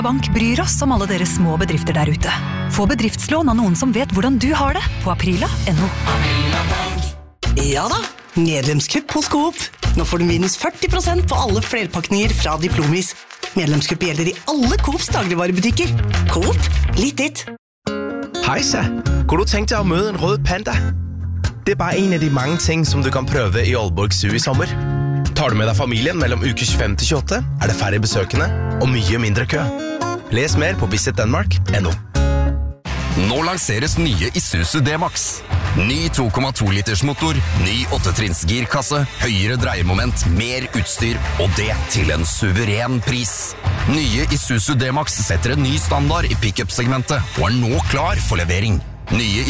Bank bryr oss om alle dere små bedrifter der ute. Få bedriftslån av noen som vet hvordan du har det på aprila.no. Ja da, medlemskupp hos Coop. Nå får du minus 40% på alle flerpakninger fra Diplomis. Medlemskupp gjelder i alle Coops dagligvarebutikker. Coop, litt ditt. Hej så, kunne du tænke dig at møde en rød panda? Det bare en af de mange ting, som du kan prøve i Aalborg Zoo i sommer. Tar du med deg familien mellom uke 25 til 28, det færre besøkende og mye mindre kø. Les mer på visitdenmark.no. Nå lanseres nye Isuzu D-Max. Ny 2,2 liters motor, ny 8-trinns girkasse, høyere dreiemoment, mer utstyr, og det til en suveren pris. Nye Isuzu D-Max setter en ny standard i pick-up-segmentet og nå klar for levering. Nye